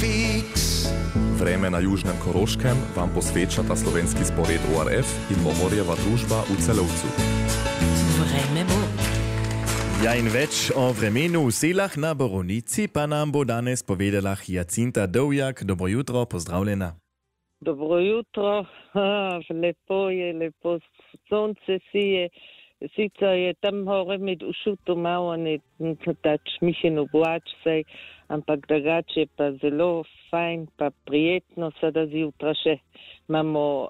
Fix. Vreme na Južnem Koroškem vam posveča ta slovenski spored ORF in Momorjeva družba v Celovcu. Vreme bo. Ja, in več o vremenu v selah na Borovnici pa nam bo danes povedala Jacinta Dovjak. Dobro jutro, pozdravljena. Dobro jutro, lepo sonce sije. Sicer je tam hore med ušutom malo tač mišen oblač, ampak drugače je pa zelo fajn, pa prijetno. Sada zjutraj še imamo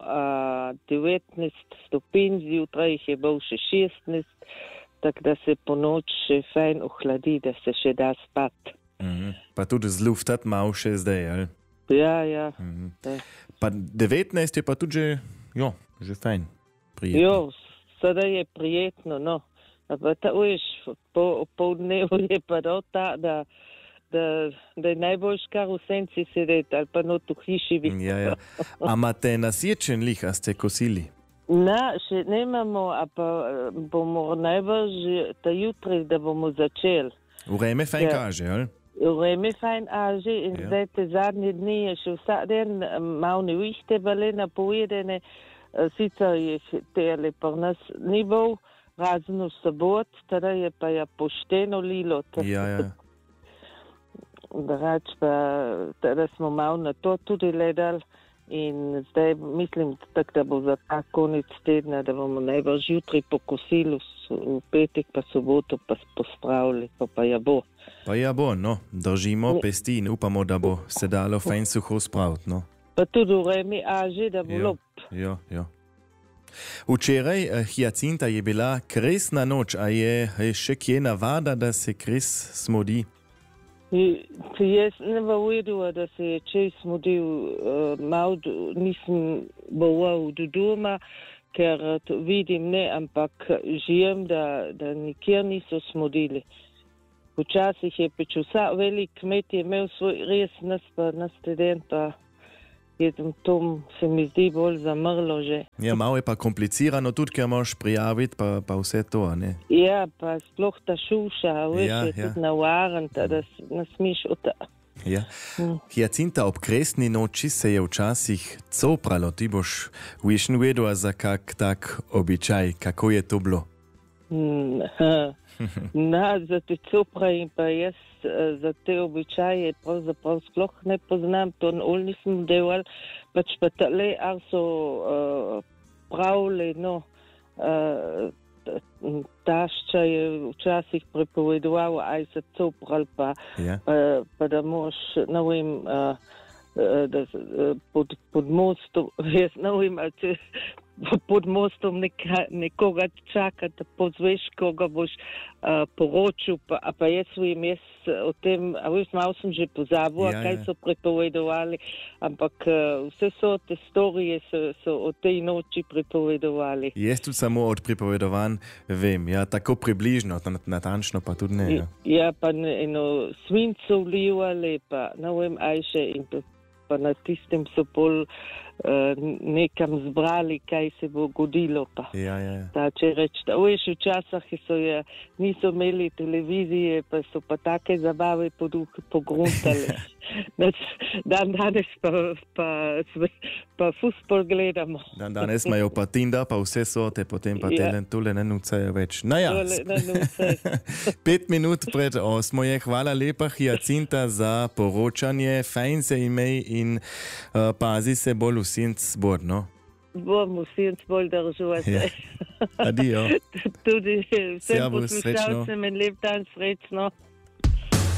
19 stopinj, zjutraj jih je bilo še 16, tako da se po noč še fajn ohladi, da se še da spati. Pa tudi zluftat malo še zdaj, ali? Ja. Pa 19 je pa tudi že fajn, prijetno. Jo, sada je prijetno, no. Pa ta uješ, pol dnevu je pa da je najboljš kar v senci sedeti, ali pa not v hiši biti. Ja. A imate nasječen lih, a ste kosili? Še nemamo, a pa bomo najbolj ta jutri, da bomo začeli. Vreme fajn kaže, ali? Vreme fajn kaže in zdaj te zadnje dni je še vsak den malo nevihte bile napovedene. Sicer je tele pa nas ni bil, razen v sobot, teda je pa pošteno lilo. Ja. Drugač pa teda smo malo na to tudi gledali in zdaj mislim, tak, da bo za ta konec tedna, da bomo najbolj jutri pokosili, v petek pa soboto pa pospravili, pa ja bo. Pa ja bo, no, držimo pesti in upamo, da bo se dalo fajn suho spraviti, no. Pa tudi vreme aže, da bo lop. Ja. Včeraj, Jacinta, je bila kresna noč, a je še kje navada, da se kres smodi? Jaz ne vedela, da se je čej smodil, malo nisem bila v doma, ker vidim ne, ampak žijem, da nikjer niso smodili. Včasih je peč vsak velik kmet je imel svoj res, nas teden pa je to se mi zdi bolj zamrlo že. Ja, malo je pa komplicirano tudi, ker moraš prijaviti pa vse to, a ne? Ja, pa sploh ta šuša, veš, je tudi navaren, da ne smeš Ja. Jacinta, ob kresni noči se je včasih copralo, ti boš višen vedela za kak tak običaj, kako je to bilo? Za te copra in pa jaz za te običaje pravzaprav sploh ne poznam, to nisem delal, pač pa tale, ali so pravili, tašča je včasih prepovedoval, aj se copral, pa da moš, ne vem, pod mostom, jaz ne vem, ali če pod mostom nekoga čaka, da pozveš, koga boš poročil, pa jaz vem, o tem, a veš, malo sem že pozabila, kaj so prepovedovali, ampak vse so te storije so o tej noči prepovedovali. Jaz tudi samo od pripovedovanj vem, tako približno, natančno pa tudi ne. Ja, pa eno svinco vlivali, pa ne vem, aj še in pa na tistem so pol nekam zbrali, kaj se bo godilo. Če reči, da veš, včasih niso imeli televizije, pa so pa take zabave pogruntali. Danes pa fusbol gledamo. Danes imajo pa Tinda, pa vse sote, potem pa tole ne nucajo več. 5 minut pred 8 je. Hvala lepa, Jacinta, za poročanje. Fajn se imej in pazi se bolj v senc zbor, no? Bom v senc bolj držala se. Adijo. Tudi vsem poslušalcem en lep dan, srečno.